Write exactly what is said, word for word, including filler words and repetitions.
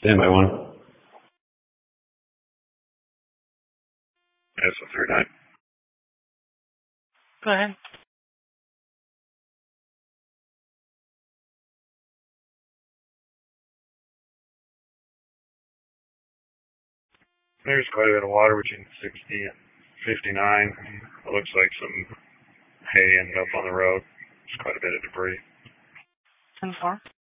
Standby one. S O three nine. Go ahead. There's quite a bit of water between sixty and fifty-nine. It looks like some hay ended up on the road. There's quite a bit of debris. ten four.